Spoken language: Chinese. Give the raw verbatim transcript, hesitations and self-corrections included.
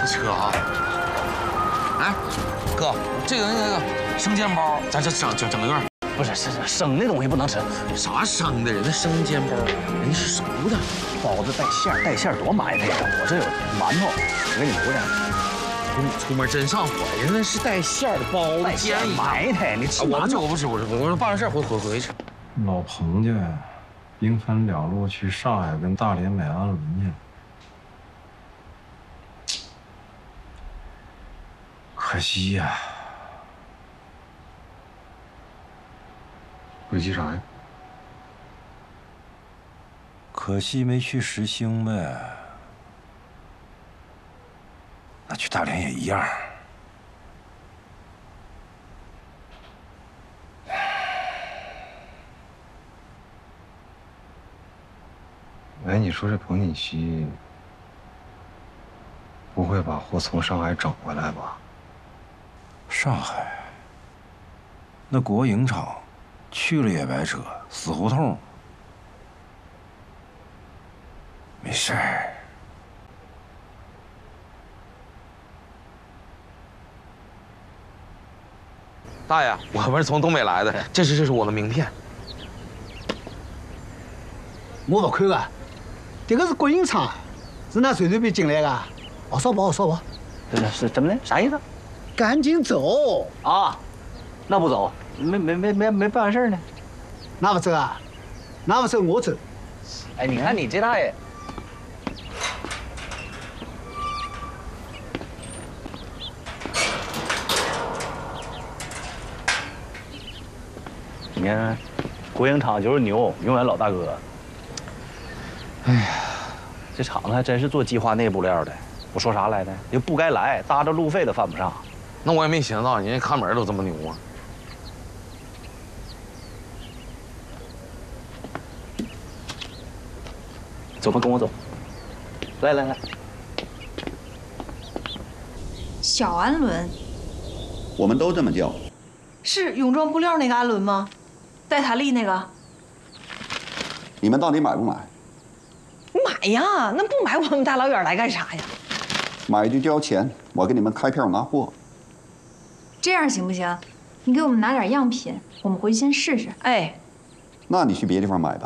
车啊！哎，哥，这个那个生煎包，咱这整整整个月。 不是，是是生的东西不能吃。 啥生的？人家生煎包，人家是熟的。 包子带馅儿，带馅儿多埋汰呀！我这有馒头，我给你留着。 你出门真上火，人家是带馅儿的包子， 馅埋汰，你吃我不吃，我不吃，我我我办完事回回回去。 老彭家兵分两路去上海跟大连买安伦去，可惜呀。 可惜啥呀？ 可惜没去实兴呗。那去大连也一样。 哎，你说这彭锦熙不会把货从上海整回来吧？ 上海，那国营厂去了也白扯，死胡同。没事儿。 大爷，我们是从东北来的，这是这是我的名片。 我不看啊，这个是国营厂，是拿随随便进来的。哦，少包少包。 这是怎么的？啥意思？ 赶紧走啊！那不走，没没没没没办完事呢。 那不走啊？那不走我走。 哎，你看你这大爷。你看，国营厂就是牛，永远老大哥。哎呀，这厂子还真是做机化内部料的。我说啥来着？就不该来，搭着路费都犯不上。 那我也没想到，人家看门都这么牛啊！ 走吧，跟我走。来来来， 小安伦， 我们都这么叫。 是泳装布料那个安伦吗？戴塔利那个？ 你们到底买不买？ 买呀，那不买我们大老远来干啥呀？ 买就交钱，我给你们开票拿货。 这样行不行？你给我们拿点样品，我们回去先试试。 哎， 那你去别地方买吧。